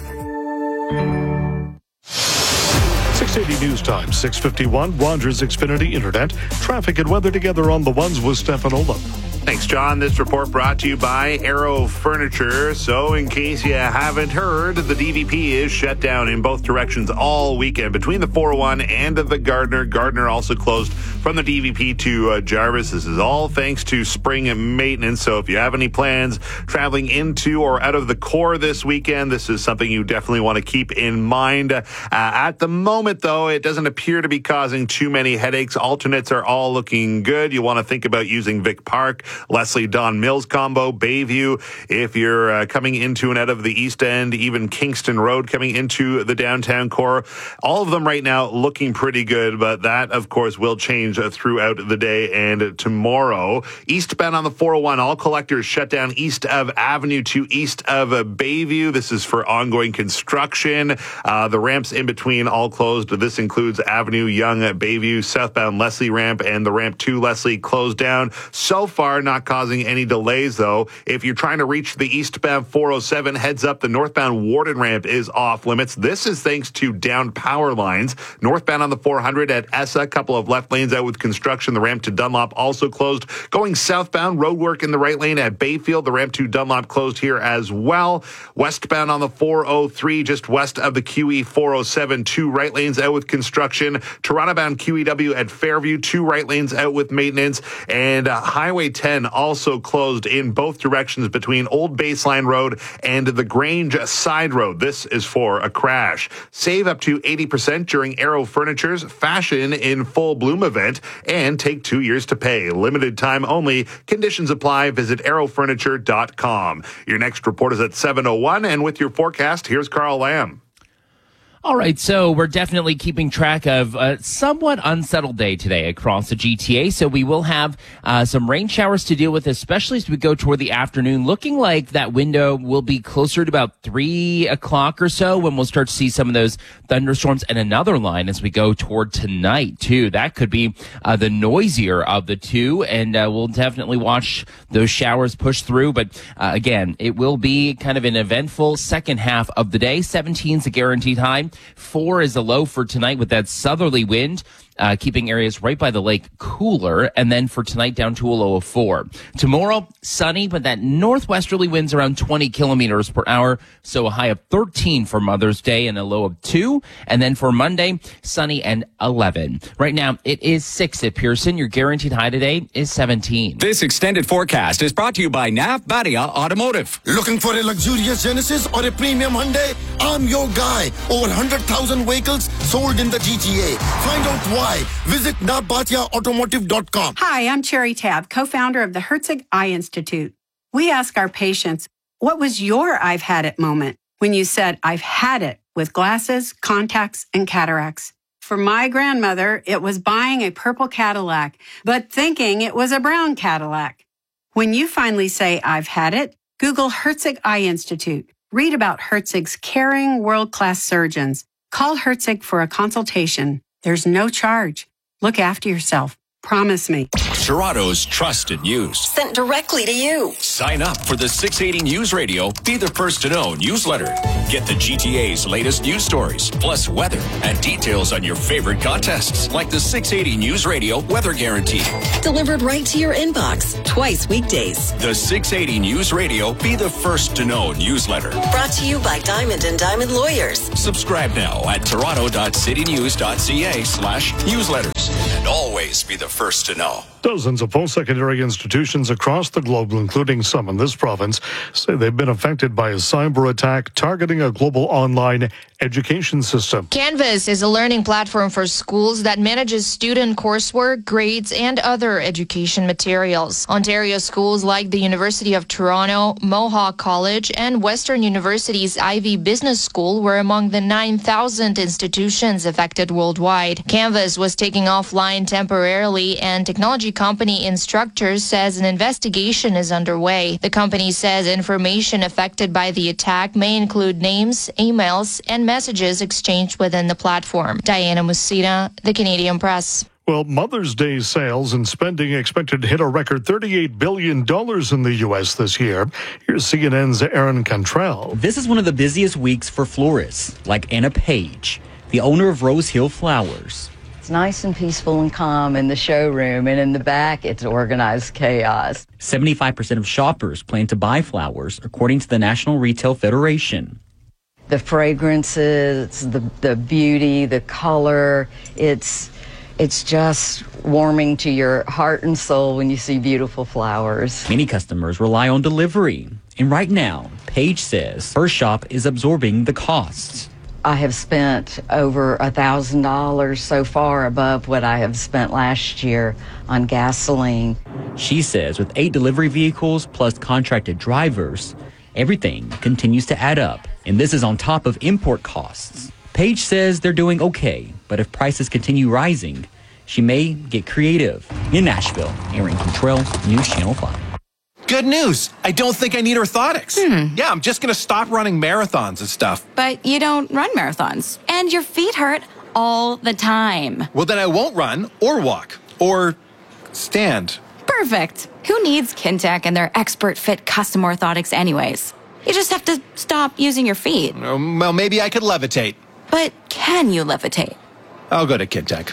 680 News Time, 6:51. Rogers Xfinity Internet. Traffic and weather together on the ones with Stefan Ola. Thanks, John. This report brought to you by Aero Furniture. So, in case you haven't heard, the DVP is shut down in both directions all weekend between the 401 and the Gardiner. Gardiner also closed from the DVP to Jarvis. This is all thanks to spring maintenance. So, if you have any plans traveling into or out of the core this weekend, this is something you definitely want to keep in mind. At the moment, though, it doesn't appear to be causing too many headaches. Alternates are all looking good. You want to think about using Vic Park, Leslie Don Mills combo, Bayview. If you're coming into and out of the East End, even Kingston Road coming into the downtown core, all of them right now looking pretty good, but that, of course, will change throughout the day and tomorrow. Eastbound on the 401, all collectors shut down east of Avenue to east of Bayview. This is for ongoing construction. The ramps in between all closed. This includes Avenue, Young, Bayview, southbound Leslie ramp, and the ramp to Leslie closed down. So far, not causing any delays, though. If you're trying to reach the eastbound 407, heads up, the northbound Warden ramp is off limits. This is thanks to down power lines. Northbound on the 400 at Essa, a couple of left lanes out with construction. The ramp to Dunlop also closed. Going southbound, roadwork in the right lane at Bayfield. The ramp to Dunlop closed here as well. Westbound on the 403, just west of the QE 407, 2 right lanes out with construction. Toronto-bound QEW at Fairview, 2 right lanes out with maintenance. And Highway 10 also closed in both directions between Old Baseline Road and the Grange Side Road. This is for a crash. Save up to 80% during Aero Furniture's Fashion in Full Bloom event and take 2 years to pay. Limited time only. Conditions apply. Visit aerofurniture.com. Your next report is at 7:01, and with your forecast, here's Carl Lamb. All right, so we're definitely keeping track of a somewhat unsettled day today across the GTA. So we will have some rain showers to deal with, especially as we go toward the afternoon. Looking like that window will be closer to about 3 o'clock or so when we'll start to see some of those thunderstorms, and another line as we go toward tonight, too. That could be the noisier of the two, and we'll definitely watch those showers push through. But again, it will be kind of an eventful second half of the day. 17 is a guaranteed high. 4 is the low for tonight with that southerly wind, keeping areas right by the lake cooler. And then for tonight, down to a low of 4. Tomorrow, sunny, but that northwesterly winds around 20 kilometers per hour. So a high of 13 for Mother's Day and a low of 2. And then for Monday, sunny and 11. Right now, it is 6 at Pearson. Your guaranteed high today is 17. This extended forecast is brought to you by Nav Badia Automotive. Looking for a luxurious Genesis or a premium Hyundai? I'm your guy. Over 100,000 vehicles sold in the GTA. Find out why. Visit navbatiaautomotive.com. Hi, I'm Cherry Tab, co-founder of the Herzig Eye Institute. We ask our patients, what was your I've had it moment when you said, I've had it with glasses, contacts, and cataracts? For my grandmother, it was buying a purple Cadillac, but thinking it was a brown Cadillac. When you finally say, I've had it, Google Herzig Eye Institute. Read about Herzig's caring, world-class surgeons. Call Herzig for a consultation. There's no charge. Look after yourself. Promise me. Toronto's trusted news. Sent directly to you. Sign up for the 680 News Radio Be the First to Know newsletter. Get the GTA's latest news stories, plus weather and details on your favorite contests, like the 680 News Radio Weather Guarantee. Delivered right to your inbox, twice weekdays. The 680 News Radio Be the First to Know newsletter. Brought to you by Diamond & Diamond Lawyers. Subscribe now at toronto.citynews.ca/newsletters. And always be the first to know. Dozens of post-secondary institutions across the globe, including some in this province, say they've been affected by a cyber attack targeting a global online education system. Canvas is a learning platform for schools that manages student coursework, grades, and other education materials. Ontario schools like the University of Toronto, Mohawk College, and Western University's Ivy Business School were among the 9,000 institutions affected worldwide. Canvas was taken offline temporarily, and technology company Instructors says an investigation is underway. The company says information affected by the attack may include names, emails, and messages exchanged within the platform. Diana Musina, The Canadian Press. Well, Mother's Day sales and spending expected to hit a record $38 billion in the U.S. this year. Here's CNN's Aaron Cantrell. This is one of the busiest weeks for florists, like Anna Page, the owner of Rose Hill Flowers. It's nice and peaceful and calm in the showroom, and in the back, it's organized chaos. 75% of shoppers plan to buy flowers, according to the National Retail Federation. The fragrances, the beauty, the color, it's just warming to your heart and soul when you see beautiful flowers. Many customers rely on delivery, and right now, Paige says her shop is absorbing the costs. I have spent over $1,000 so far above what I have spent last year on gasoline. She says with 8 delivery vehicles plus contracted drivers, everything continues to add up, and this is on top of import costs. Paige says they're doing okay, but if prices continue rising, she may get creative. In Nashville, Aaron Cantrell, News Channel 5. Good news. I don't think I need orthotics. Yeah, I'm just going to stop running marathons and stuff. But you don't run marathons, and your feet hurt all the time. Well, then I won't run or walk or stand. Perfect. Who needs Kintec and their expert fit custom orthotics anyways? You just have to stop using your feet. Well, maybe I could levitate. But can you levitate? I'll go to Kintec.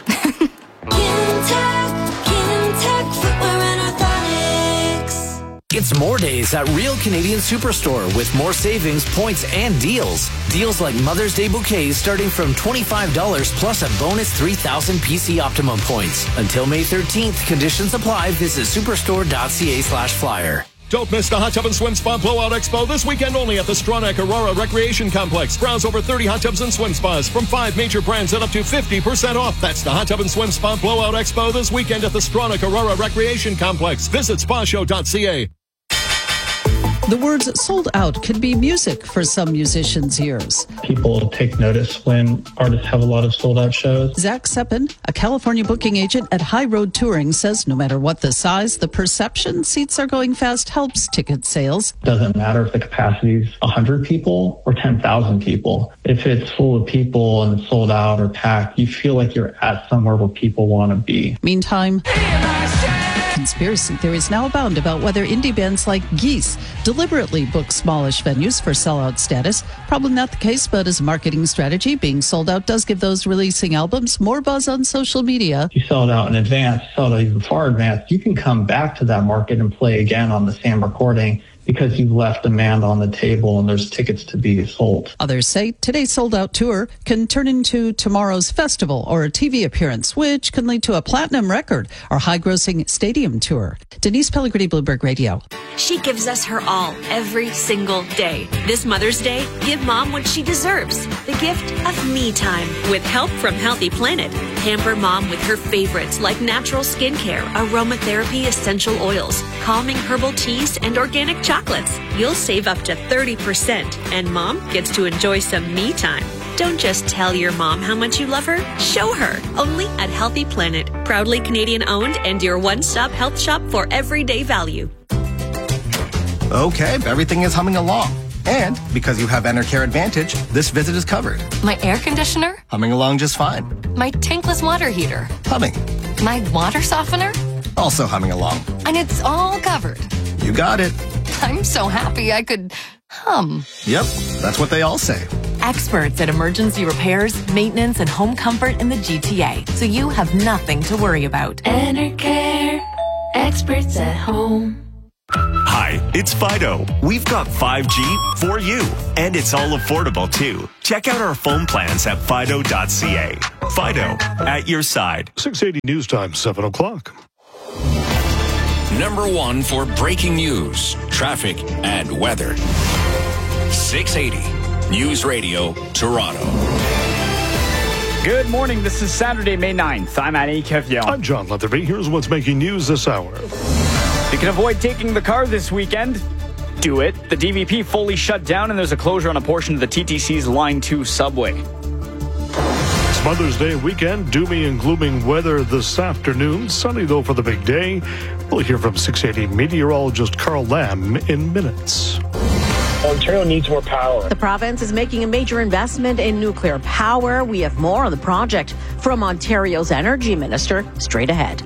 Kintec footwear and orthotics. It's more days at Real Canadian Superstore with more savings, points, and deals. Deals like Mother's Day bouquets starting from $25 plus a bonus 3,000 PC Optimum points. Until May 13th, conditions apply. Visit superstore.ca/flyer. Don't miss the Hot Tub and Swim Spa Blowout Expo this weekend only at the Stronach Aurora Recreation Complex. Browse over 30 hot tubs and swim spas from 5 major brands at up to 50% off. That's the Hot Tub and Swim Spa Blowout Expo this weekend at the Stronach Aurora Recreation Complex. Visit spashow.ca. The words sold out could be music for some musicians' ears. People take notice when artists have a lot of sold out shows. Zach Seppin, a California booking agent at High Road Touring, says no matter what the size, the perception seats are going fast helps ticket sales. Doesn't matter if the capacity is 100 people or 10,000 people. If it's full of people and it's sold out or packed, you feel like you're at somewhere where people want to be. Meantime, conspiracy theories now abound about whether indie bands like Geese deliberately book smallish venues for sellout status. Probably not the case, but as a marketing strategy, being sold out does give those releasing albums more buzz on social media. You sell it out in advance, sell it even far advanced. You can come back to that market and play again on the same recording because you've left demand on the table and there's tickets to be sold. Others say today's sold-out tour can turn into tomorrow's festival or a TV appearance, which can lead to a platinum record or high-grossing stadium tour. Denise Pellegrini, Bloomberg Radio. She gives us her all every single day. This Mother's Day, give Mom what she deserves, the gift of me time. With help from Healthy Planet, pamper Mom with her favorites like natural skincare, aromatherapy essential oils, calming herbal teas, and organic chocolates. You'll save up to 30%, and Mom gets to enjoy some me time. Don't just tell your mom how much you love her, show her. Only at Healthy Planet, proudly Canadian owned and your one-stop health shop for everyday value. Okay, everything is humming along. And because you have Enercare Advantage, this visit is covered. My air conditioner? Humming along just fine. My tankless water heater? Humming. My water softener? Also humming along. And it's all covered. You got it. I'm so happy I could hum. Yep, that's what they all say. Experts at emergency repairs, maintenance, and home comfort in the GTA, so you have nothing to worry about. Enercare, experts at home. Hi, it's Fido. We've got 5G for you, and it's all affordable too. Check out our phone plans at fido.ca. Fido, at your side. 680 News Time, 7 o'clock. Number 1 for breaking news, traffic, and weather. 680 News Radio, Toronto. Good morning. This is Saturday, May 9th. I'm Annie Kevion. I'm John Leatherby. Here's what's making news this hour. You can avoid taking the car this weekend. Do it. The DVP fully shut down, and there's a closure on a portion of the TTC's Line 2 subway. It's Mother's Day weekend. Doomy and glooming weather this afternoon. Sunny, though, for the big day. We'll hear from 680 meteorologist Carl Lamb in minutes. Ontario needs more power. The province is making a major investment in nuclear power. We have more on the project from Ontario's energy minister straight ahead.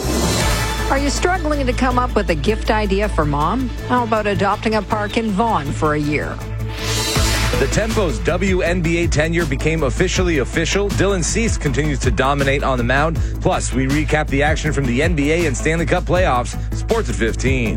Are you struggling to come up with a gift idea for mom? How about adopting a park in Vaughan for a year? The Tempo's WNBA tenure became officially official. Dylan Cease continues to dominate on the mound. Plus, we recap the action from the NBA and Stanley Cup playoffs. Sports at 15.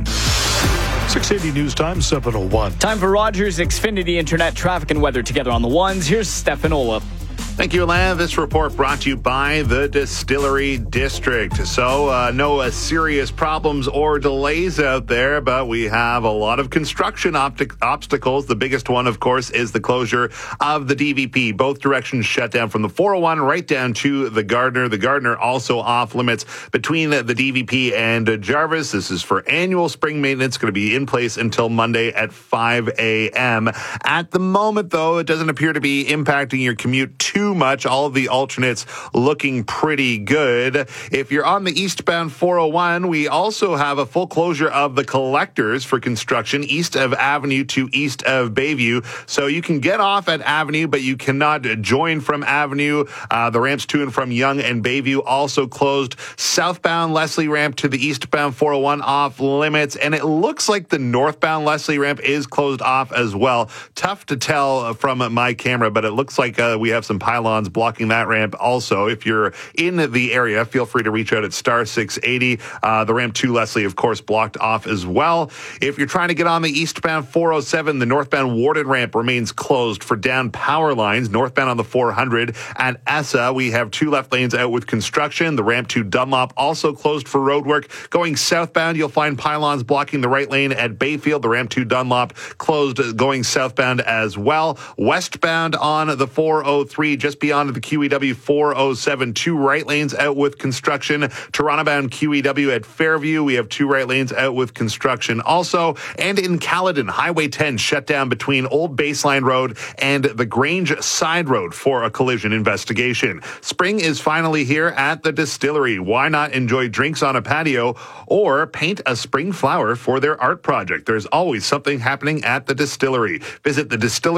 680 News Time, 7:01. Time for Rogers Xfinity Internet traffic and weather together on the ones. Here's Stefan Olaf. Thank you, Alan. This report brought to you by the Distillery District. So, no serious problems or delays out there, but we have a lot of construction obstacles. The biggest one, of course, is the closure of the DVP. Both directions shut down from the 401 right down to the Gardiner. The Gardiner also off limits between the DVP and Jarvis. This is for annual spring maintenance, going to be in place until Monday at 5 a.m. At the moment, though, it doesn't appear to be impacting your commute too much. All of the alternates looking pretty good. If you're on the eastbound 401, we also have a full closure of the collectors for construction east of Avenue to east of Bayview. So you can get off at Avenue, but you cannot join from Avenue. The ramps to and from Yonge and Bayview also closed. Southbound Leslie ramp to the eastbound 401 off limits. And it looks like the northbound Leslie ramp is closed off as well. Tough to tell from my camera, but it looks like we have some pylons blocking that ramp also. If you're in the area, feel free to reach out at star 680. The ramp to Leslie, of course, blocked off as well. If you're trying to get on the eastbound 407, the northbound Warden ramp remains closed for down power lines. Northbound on the 400 at Essa, we have 2 left lanes out with construction. The ramp to Dunlop also closed for road work. Going southbound, you'll find pylons blocking the right lane at Bayfield. The ramp to Dunlop closed going southbound as well. Westbound on the 403, just beyond the QEW 407, 2 right lanes out with construction. Toronto-bound QEW at Fairview, we have 2 right lanes out with construction also. And in Caledon, Highway 10 shut down between Old Baseline Road and the Grange Side Road for a collision investigation. Spring is finally here at the Distillery. Why not enjoy drinks on a patio or paint a spring flower for their art project? There's always something happening at the Distillery. Visit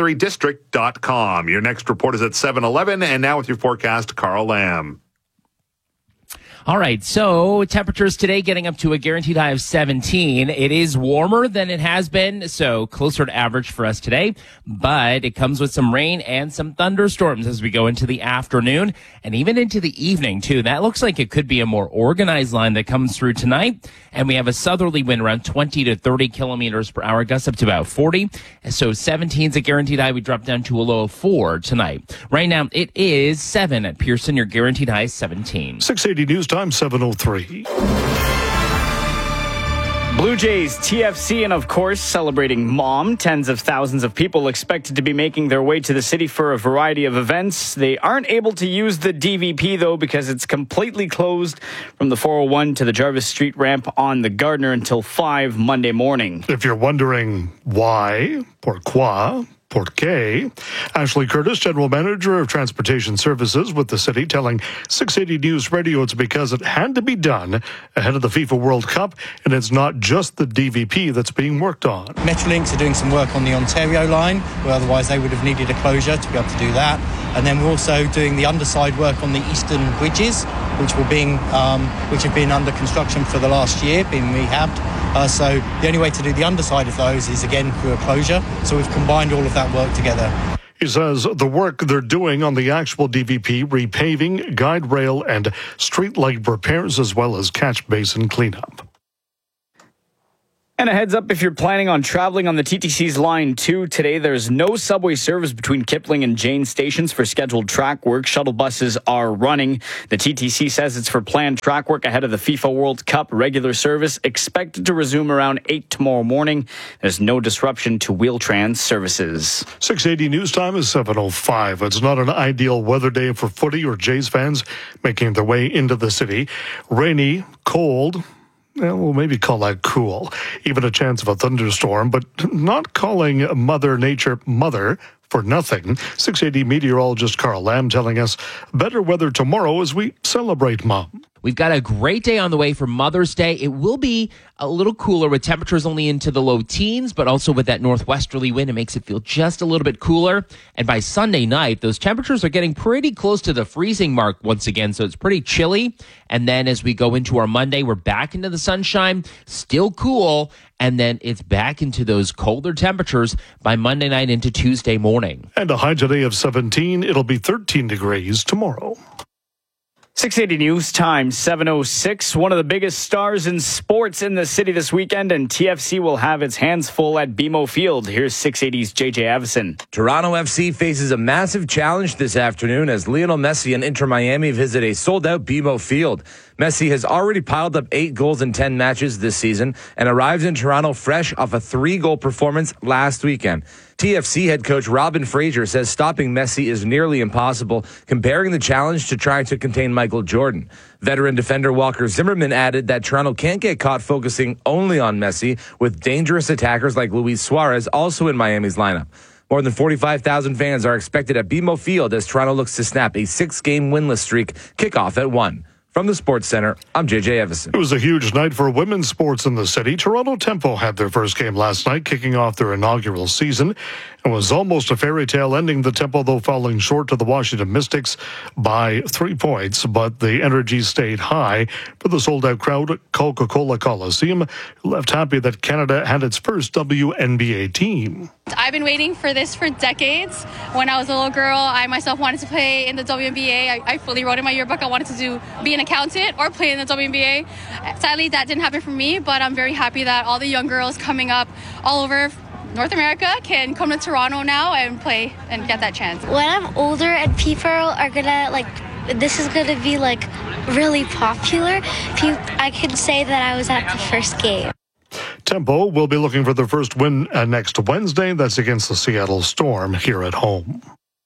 thedistillerydistrict.com. Your next report is at 7:11. And now with your forecast, Carl Lamb. All right, so temperatures today getting up to a guaranteed high of 17. It is warmer than it has been, so closer to average for us today. But it comes with some rain and some thunderstorms as we go into the afternoon and even into the evening, too. That looks like it could be a more organized line that comes through tonight. And we have a southerly wind around 20 to 30 kilometers per hour, gusts up to about 40. So 17 is a guaranteed high. We drop down to a low of 4 tonight. Right now, it is 7 at Pearson. Your guaranteed high is 17. 680 News Time, 7:03. Blue Jays, TFC, and of course, celebrating Mom. Tens of thousands of people expected to be making their way to the city for a variety of events. They aren't able to use the DVP, though, because it's completely closed from the 401 to the Jarvis Street ramp on the Gardiner until 5 Monday morning. If you're wondering why, pourquoi, Port Kay. Ashley Curtis, General Manager of Transportation Services with the city, telling 680 News Radio it's because it had to be done ahead of the FIFA World Cup, and it's not just the DVP that's being worked on. Metrolinx are doing some work on the Ontario line, where otherwise they would have needed a closure to be able to do that. And then we're also doing the underside work on the eastern bridges, which have been under construction for the last year, being rehabbed. So the only way to do the underside of those is again through a closure. So we've combined all of that work together. He says the work they're doing on the actual DVP, repaving, guide rail, and street light repairs, as well as catch basin cleanup. And a heads up if you're planning on traveling on the TTC's Line 2 today, there's no subway service between Kipling and Jane stations for scheduled track work. Shuttle buses are running. The TTC says it's for planned track work ahead of the FIFA World Cup. Regular service expected to resume around 8 tomorrow morning. There's no disruption to Wheel-Trans services. 680 News Time is 7:05. It's not an ideal weather day for footy or Jays fans making their way into the city. Rainy, cold. We'll maybe call that cool. Even a chance of a thunderstorm, but not calling Mother Nature mother for nothing. 680 meteorologist Carl Lamb telling us better weather tomorrow as we celebrate Mom. We've got a great day on the way for Mother's Day. It will be a little cooler with temperatures only into the low teens, but also with that northwesterly wind, it makes it feel just a little bit cooler. And by Sunday night, those temperatures are getting pretty close to the freezing mark once again, so it's pretty chilly. And then as we go into our Monday, we're back into the sunshine, still cool, and then it's back into those colder temperatures by Monday night into Tuesday morning. And a high today of 17. It'll be 13 degrees tomorrow. 680 News Time, 7:06. One of the biggest stars in sports in the city this weekend, and TFC will have its hands full at BMO Field. Here's 680's JJ Avison. Toronto FC faces a massive challenge this afternoon as Lionel Messi and Inter Miami visit a sold-out BMO Field. Messi has already piled up 8 goals in 10 matches this season and arrives in Toronto fresh off a 3-goal performance last weekend. TFC head coach Robin Fraser says stopping Messi is nearly impossible, comparing the challenge to trying to contain Michael Jordan. Veteran defender Walker Zimmerman added that Toronto can't get caught focusing only on Messi, with dangerous attackers like Luis Suarez also in Miami's lineup. More than 45,000 fans are expected at BMO Field as Toronto looks to snap a 6-game winless streak. Kickoff at 1. From the Sports Center, I'm JJ Evison. It was a huge night for women's sports in the city. Toronto Tempo had their first game last night, kicking off their inaugural season. It was almost a fairy tale ending. The Tempo, though, falling short to the Washington Mystics by 3 points, but the energy stayed high for the sold-out crowd at Coca-Cola Coliseum, who left happy that Canada had its first WNBA team. I've been waiting for this for decades. When I was a little girl, I myself wanted to play in the WNBA. I fully wrote in my yearbook I wanted to be an accountant or play in the WNBA. Sadly, that didn't happen for me, but I'm very happy that all the young girls coming up all over North America can come to Toronto now and play and get that chance. When I'm older and people are gonna this is gonna be really popular, I could say that I was at the first game. Tempo will be looking for their first win next Wednesday. That's against the Seattle Storm here at home.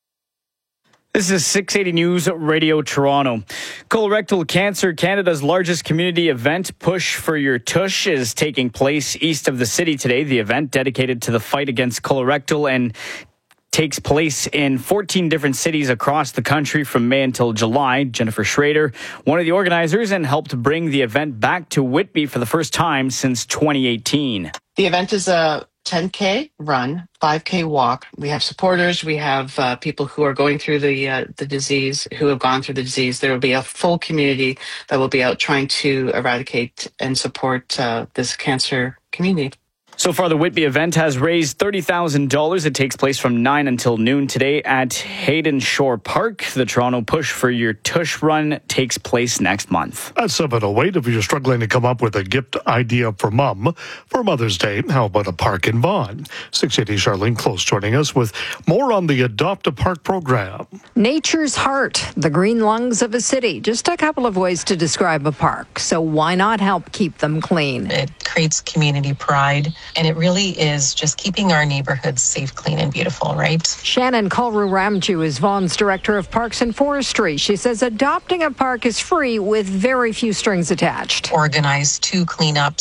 This is 680 News Radio Toronto. Colorectal Cancer Canada's largest community event, Push for Your Tush, is taking place east of the city today. The event, dedicated to the fight against colorectal, and takes place in 14 different cities across the country from May until July. Jennifer Schrader, one of the organizers, and helped bring the event back to Whitby for the first time since 2018. The event is a 10K run, 5K walk. We have supporters. We have people who are going through the disease, who have gone through the disease. There will be a full community that will be out trying to eradicate and support this cancer community. So far, the Whitby event has raised $30,000. It takes place from 9 until noon today at Hayden Shore Park. The Toronto Push for Your Tush run takes place next month. At 7:08, if you're struggling to come up with a gift idea for Mom for Mother's Day, how about a park in Vaughan? 680 Charlene Close joining us with more on the Adopt a Park program. Nature's heart, the green lungs of a city. Just a couple of ways to describe a park. So why not help keep them clean? It creates community pride. And it really is just keeping our neighborhoods safe, clean, and beautiful, right? Shannon Kalru-Ramju is Vaughan's Director of Parks and Forestry. She says adopting a park is free with very few strings attached. Organize 2 cleanups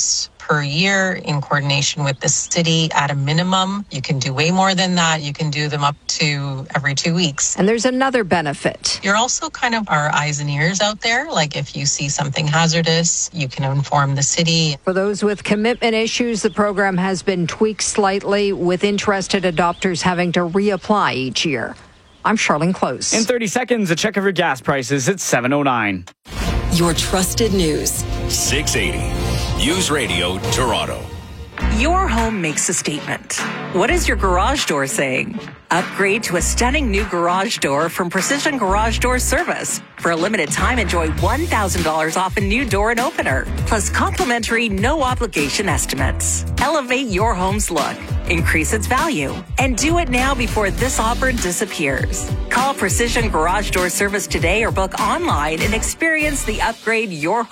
per year in coordination with the city at a minimum. You can do way more than that. You can do them up to every 2 weeks. And there's another benefit. You're also kind of our eyes and ears out there. Like if you see something hazardous, you can inform the city. For those with commitment issues, the program has been tweaked slightly, with interested adopters having to reapply each year. I'm Charlene Close. In 30 seconds, a check of your gas prices at 7:09. Your trusted news. 680 News Radio Toronto. Your home makes a statement. What is your garage door saying? Upgrade to a stunning new garage door from Precision Garage Door Service. For a limited time, enjoy $1,000 off a new door and opener, plus complimentary no-obligation estimates. Elevate your home's look, increase its value, and do it now before this offer disappears. Call Precision Garage Door Service today or book online and experience the upgrade your home